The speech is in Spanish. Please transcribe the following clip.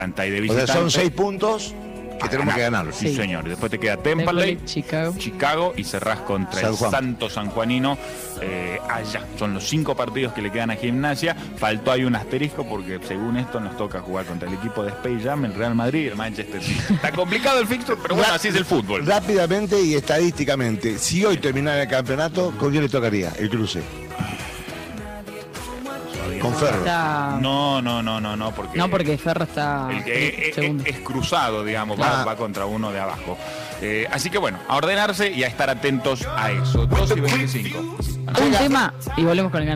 Y de O visitante, sea, son 6 puntos que tenemos que ganar. Sí, Sí. señor. Después te queda Temperley, Chicago. y cerrás contra San el Juan. Santo Sanjuanino allá. Son los 5 partidos que le quedan a Gimnasia. Faltó ahí un asterisco porque según esto nos toca jugar contra el equipo de Space Jam, el Real Madrid y el Manchester City. Está complicado el fixture, pero bueno, así es el fútbol. Rápidamente y estadísticamente, si hoy terminara el campeonato, ¿con quién le tocaría el cruce? Con Ferro. Está... No, porque... No, porque Ferro está El que segundo. es cruzado, digamos, va contra uno de abajo. Así que bueno, a ordenarse y a estar atentos a eso. 2:25. Un tema y volvemos con el